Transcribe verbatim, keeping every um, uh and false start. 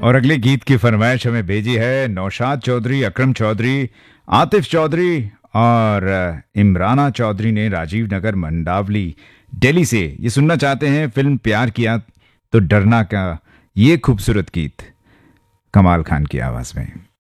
और अगले गीत की फरमाइश हमें भेजी है नौशाद चौधरी, अकरम चौधरी, आतिफ चौधरी और इमराना चौधरी ने राजीव नगर मंडावली दिल्ली से। ये सुनना चाहते हैं फिल्म प्यार किया तो डरना का ये खूबसूरत गीत कमाल खान की आवाज में।